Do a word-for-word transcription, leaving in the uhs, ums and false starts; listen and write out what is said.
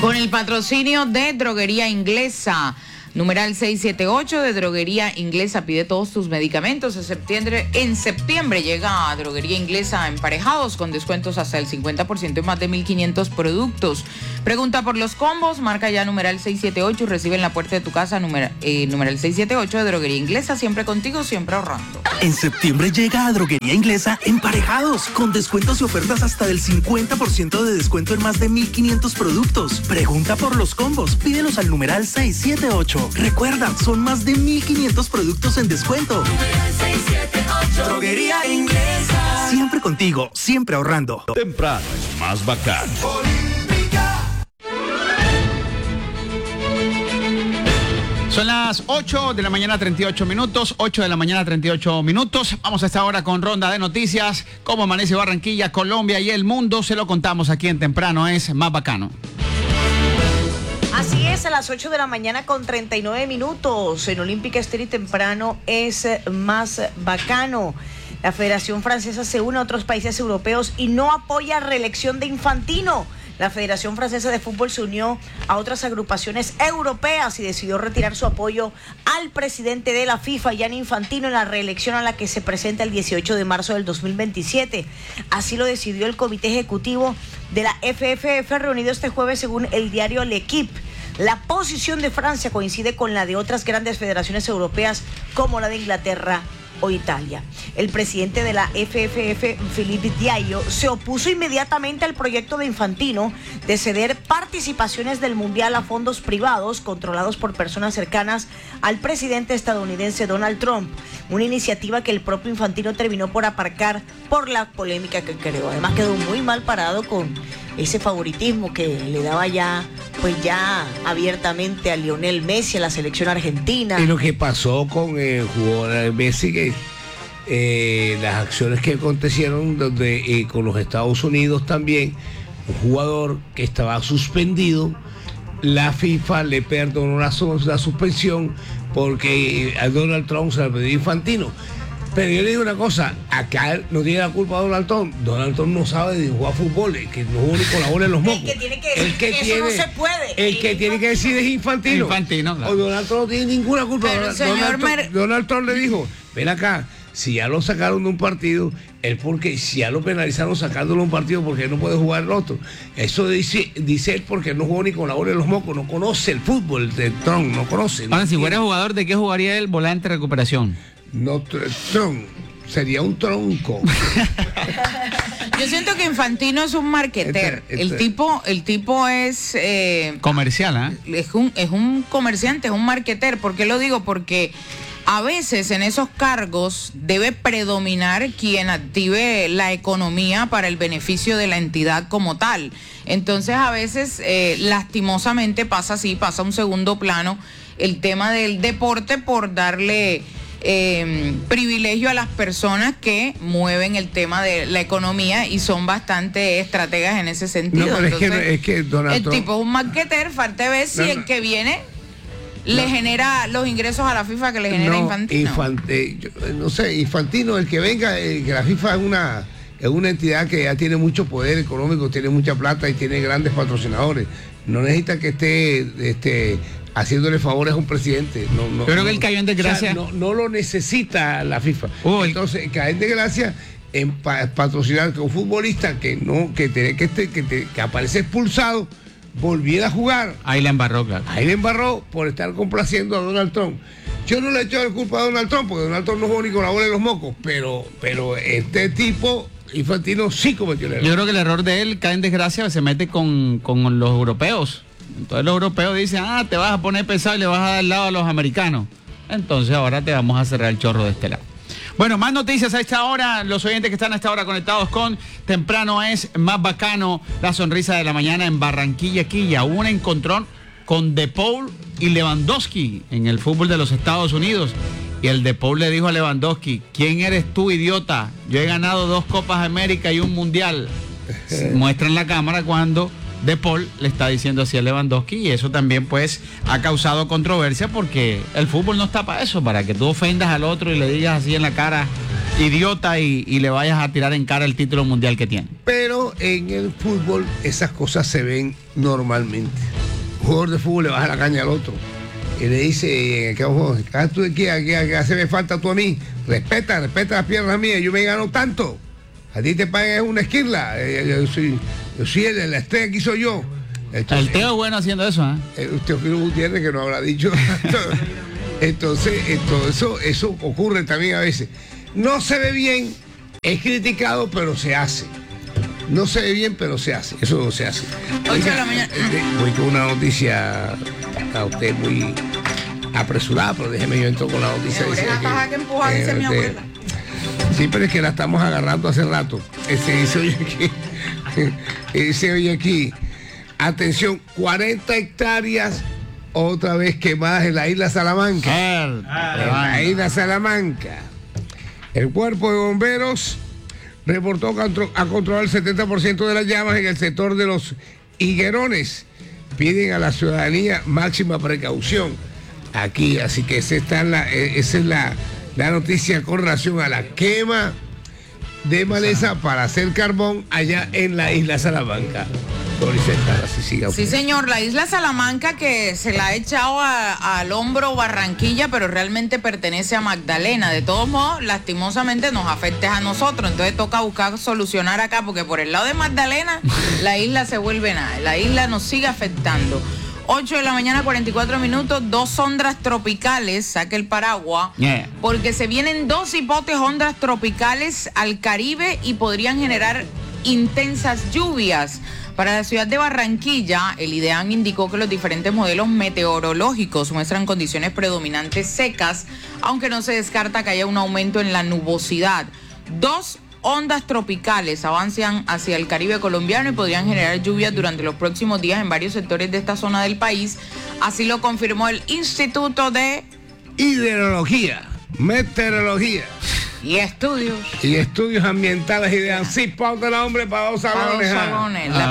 Con el patrocinio de Droguería Inglesa. Numeral seiscientos setenta y ocho de Droguería Inglesa. Pide todos tus medicamentos. En septiembre, en septiembre llega a Droguería Inglesa Emparejados con descuentos hasta el cincuenta por ciento en más de mil quinientos productos. Pregunta por los combos. Marca ya numeral seiscientos setenta y ocho y recibe en la puerta de tu casa numer, eh, numeral seiscientos setenta y ocho de Droguería Inglesa. Siempre contigo, siempre ahorrando. En septiembre llega a Droguería Inglesa Emparejados con descuentos y ofertas hasta del cincuenta por ciento de descuento en más de mil quinientos productos. Pregunta por los combos. Pídelos al numeral seiscientos setenta y ocho. Recuerda, son más de mil quinientos productos en descuento. seiscientos setenta y ocho. Droguería Inglesa. Siempre contigo, siempre ahorrando. Temprano es más bacano. Son las ocho de la mañana, treinta y ocho minutos. ocho de la mañana, treinta y ocho minutos. Vamos a esta hora con ronda de noticias. Cómo amanece Barranquilla, Colombia y el mundo. Se lo contamos aquí en Temprano es más bacano. Así es, a las ocho de la mañana con treinta y nueve minutos. En Olímpica Estéreo y Temprano es más bacano. La Federación Francesa se une a otros países europeos y no apoya reelección de Infantino. La Federación Francesa de Fútbol se unió a otras agrupaciones europeas y decidió retirar su apoyo al presidente de la FIFA, Gianni Infantino, en la reelección a la que se presenta el dieciocho de marzo del dos mil veintisiete. Así lo decidió el Comité Ejecutivo de la F F F reunido este jueves, según el diario L'Equipe. La posición de Francia coincide con la de otras grandes federaciones europeas como la de Inglaterra o Italia. El presidente de la F F F, Philippe Diallo, se opuso inmediatamente al proyecto de Infantino de ceder participaciones del Mundial a fondos privados controlados por personas cercanas al presidente estadounidense Donald Trump, una iniciativa que el propio Infantino terminó por aparcar por la polémica que creó. Además quedó muy mal parado con ese favoritismo que le daba ya, pues ya abiertamente a Lionel Messi, a la selección argentina. Y lo que pasó con el jugador Messi, que eh, las acciones que acontecieron donde, eh, con los Estados Unidos también, un jugador que estaba suspendido, la FIFA le perdonó la, la suspensión porque a Donald Trump se le pidió Infantino. Pero yo le digo una cosa, acá no tiene la culpa Donald Trump. Donald Trump no sabe de jugar fútbol, es que no jugó con la bola en los mocos. El que tiene que decir el que, que tiene, eso no se puede. El que tiene que decir es Infantino. Infantino, claro. O Donald Trump no tiene ninguna culpa. Pero, Donald, señor Donald, Mer... Trump, Donald Trump le dijo, ven acá, si ya lo sacaron de un partido, es porque si ya lo penalizaron sacándolo de un partido porque no puede jugar el otro. Eso dice, dice él porque no jugó ni con la bola en los mocos, no conoce el fútbol de Trump, no conoce. Ahora, no si tiene. fuera jugador, ¿de qué jugaría el volante de recuperación? No, Trump. Sería un tronco. Yo siento que Infantino es un marketer. Este, este. El tipo, el tipo es eh, Comercial, ¿ah? ¿eh? es un, es un comerciante, es un marketer. ¿Por qué lo digo? Porque a veces en esos cargos debe predominar quien active la economía para el beneficio de la entidad como tal. Entonces a veces eh, lastimosamente pasa así, pasa a un segundo plano el tema del deporte por darle Eh, privilegio a las personas que mueven el tema de la economía y son bastante estrategas en ese sentido. No, pero Entonces, es que, es que Donald el Trump, tipo es un marketer, falta ver si no, no, el que viene le no, genera los ingresos a la FIFA que le genera no, Infantino. Infante, yo, no sé, Infantino, el que venga, el, que la FIFA es una, es una entidad que ya tiene mucho poder económico, tiene mucha plata y tiene grandes patrocinadores. No necesita que esté, esté haciéndole favores a un presidente. No, no, Yo creo no, que él cayó en desgracia. O sea, no, no lo necesita la FIFA. Uy. Entonces, cae en desgracia en pa patrocinar que un futbolista que no, que tiene que, este, que, te, que aparece expulsado, volviera a jugar. Ahí la embarró, claro. Ahí le embarró por estar complaciendo a Donald Trump. Yo no le echo la culpa a Donald Trump, porque Donald Trump no jugó ni con la bola de los mocos, pero, pero este tipo, Infantino, sí cometió el error. Yo creo que el error de él cae en desgracia, se mete con, con los europeos. Entonces los europeos dicen, ah, te vas a poner pesado y le vas a dar el lado a los americanos. Entonces ahora te vamos a cerrar el chorro de este lado. Bueno, más noticias a esta hora. Los oyentes que están a esta hora conectados con Temprano es más bacano. La sonrisa de la mañana en Barranquilla, Quilla. Hubo un encontrón con De Paul y Lewandowski en el fútbol de los Estados Unidos. Y el De Paul le dijo a Lewandowski, ¿quién eres tú, idiota? Yo he ganado dos Copas América y un Mundial. Muestra en la cámara cuando De Paul le está diciendo así a Lewandowski, y eso también pues ha causado controversia porque el fútbol no está para eso, para que tú ofendas al otro y le digas así en la cara idiota y, y le vayas a tirar en cara el título mundial que tiene. Pero en el fútbol esas cosas se ven normalmente. jugador de fútbol le baja la caña al otro y le dice, ¿qué ojo? ¿Qué tú de qué? ¿A qué hace me falta tú a mí? Respeta, respeta las piernas mías, yo me gano tanto. A ti te pagan una esquirla. Yo soy, yo soy el de la estrella, aquí soy yo. Entonces, el Teo es bueno haciendo eso, ¿eh? Eh, usted Gutiérrez que no habrá dicho. Entonces, entonces eso, eso ocurre también a veces. No se ve bien, es criticado, pero se hace. No se ve bien, pero se hace. Eso se hace. ocho de la mañana. Voy con una noticia a usted muy apresurada, pero déjeme yo entro con la noticia. Dice que, que empuja, dice eh, mi abuela. Sí, pero es que la estamos agarrando hace rato. Ese dice hoy aquí. Dice hoy aquí. Atención, cuarenta hectáreas otra vez quemadas en la isla Salamanca. En la isla Salamanca. El cuerpo de bomberos reportó que ha controlado el setenta por ciento de las llamas en el sector de los higuerones. Piden a la ciudadanía máxima precaución aquí, así que esa, está la, esa es la, la noticia con relación a la quema de maleza para hacer carbón allá en la isla Salamanca. Sí, señor, la isla Salamanca que se la ha echado a, al hombro Barranquilla, pero realmente pertenece a Magdalena. De todos modos, lastimosamente nos afecta a nosotros, entonces toca buscar solucionar acá, porque por el lado de Magdalena la isla se vuelve nada, la isla nos sigue afectando. ocho de la mañana, cuarenta y cuatro minutos, dos ondas tropicales, saque el paraguas, yeah. porque se vienen dos hipotes ondas tropicales al Caribe y podrían generar intensas lluvias. Para la ciudad de Barranquilla, el IDEAM indicó que los diferentes modelos meteorológicos muestran condiciones predominantes secas, aunque no se descarta que haya un aumento en la nubosidad. Dos ondas tropicales avanzan hacia el Caribe colombiano y podrían generar lluvias durante los próximos días en varios sectores de esta zona del país. Así lo confirmó el Instituto de Hidrología, Meteorología y Estudios y Estudios Ambientales y de ANSIP. Pauta el hombre para dos salones. Para dos salones. La